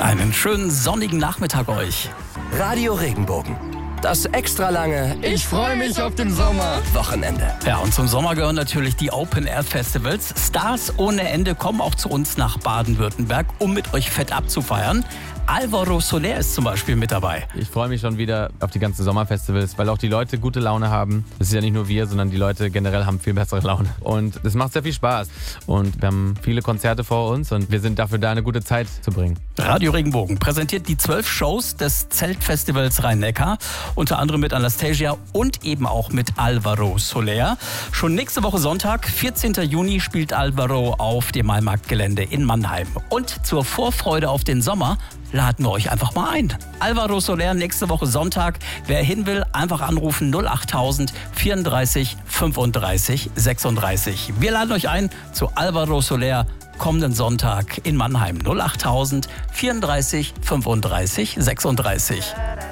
Einen schönen sonnigen Nachmittag euch. Radio Regenbogen. Das extra lange Ich freue mich auf den Sommer Wochenende. Ja, und zum Sommer gehören natürlich die Open-Air-Festivals. Stars ohne Ende kommen auch zu uns nach Baden-Württemberg, um mit euch fett abzufeiern. Alvaro Soler ist zum Beispiel mit dabei. Ich freue mich schon wieder auf die ganzen Sommerfestivals, weil auch die Leute gute Laune haben. Das ist ja nicht nur wir, sondern die Leute generell haben viel bessere Laune. Und es macht sehr viel Spaß. Und wir haben viele Konzerte vor uns und wir sind dafür da, eine gute Zeit zu bringen. Radio Regenbogen präsentiert die 12 Shows des Zeltfestivals Rhein-Neckar. Unter anderem mit Anastasia und eben auch mit Alvaro Soler. Schon nächste Woche Sonntag, 14. Juni, spielt Alvaro auf dem Maimarktgelände in Mannheim. Und zur Vorfreude auf den Sommer laden wir euch einfach mal ein. Alvaro Soler nächste Woche Sonntag. Wer hin will, einfach anrufen 08000 34 35 36. Wir laden euch ein zu Alvaro Soler kommenden Sonntag in Mannheim. 08000 34 35 36.